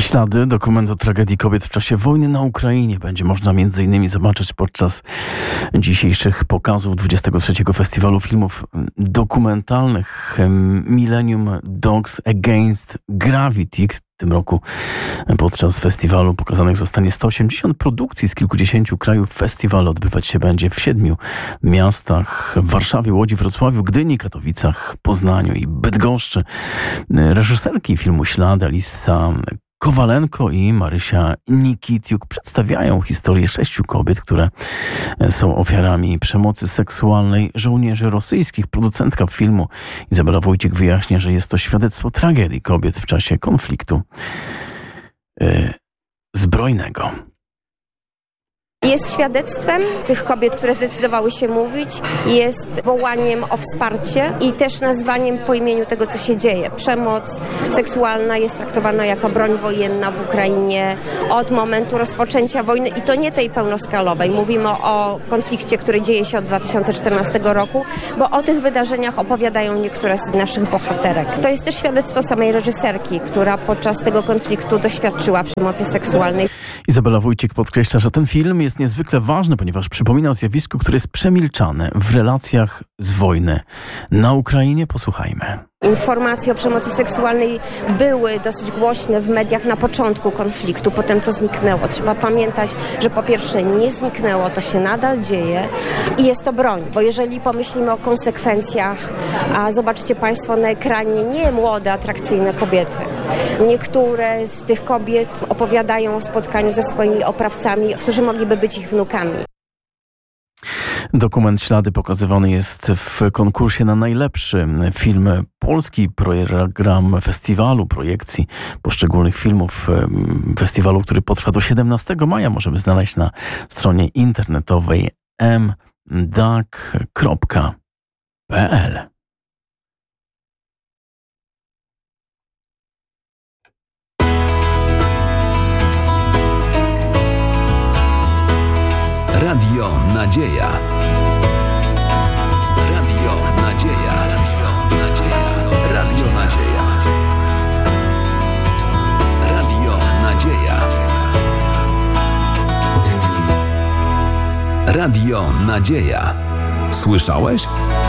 Ślady, dokument o tragedii kobiet w czasie wojny na Ukrainie będzie można m.in. zobaczyć podczas dzisiejszych pokazów 23. Festiwalu Filmów Dokumentalnych Millennium Dogs Against Gravity. W tym roku podczas festiwalu pokazanych zostanie 180 produkcji z kilkudziesięciu krajów. Festiwal odbywać się będzie w 7 miastach: w Warszawie, Łodzi, Wrocławiu, Gdyni, Katowicach, Poznaniu i Bydgoszczy. Reżyserki filmu Ślady Alisa Kowalenko i Marysia Nikitiuk przedstawiają historię 6 kobiet, które są ofiarami przemocy seksualnej żołnierzy rosyjskich. Producentka filmu Izabela Wójcik wyjaśnia, że jest to świadectwo tragedii kobiet w czasie konfliktu zbrojnego. Jest świadectwem tych kobiet, które zdecydowały się mówić, jest wołaniem o wsparcie i też nazwaniem po imieniu tego, co się dzieje. Przemoc seksualna jest traktowana jako broń wojenna w Ukrainie od momentu rozpoczęcia wojny i to nie tej pełnoskalowej. Mówimy o konflikcie, który dzieje się od 2014 roku, bo o tych wydarzeniach opowiadają niektóre z naszych bohaterek. To jest też świadectwo samej reżyserki, która podczas tego konfliktu doświadczyła przemocy seksualnej. Izabela Wójcik podkreśla, że ten film jest niezwykle ważny, ponieważ przypomina o zjawisku, które jest przemilczane w relacjach z wojny na Ukrainie. Posłuchajmy. Informacje o przemocy seksualnej były dosyć głośne w mediach na początku konfliktu, potem to zniknęło. Trzeba pamiętać, że po pierwsze nie zniknęło, to się nadal dzieje i jest to broń, bo jeżeli pomyślimy o konsekwencjach, a zobaczycie Państwo na ekranie nie młode, atrakcyjne kobiety. Niektóre z tych kobiet opowiadają o spotkaniu ze swoimi oprawcami, którzy mogliby być ich wnukami. Dokument Ślady pokazywany jest w konkursie na najlepszy film polski. Program festiwalu, projekcji poszczególnych filmów festiwalu, który potrwa do 17 maja, możemy znaleźć na stronie internetowej mdak.pl. Radio Nadzieja. Radio Nadzieja. Radio Nadzieja. Radio Nadzieja. Radio Nadzieja. Słyszałeś?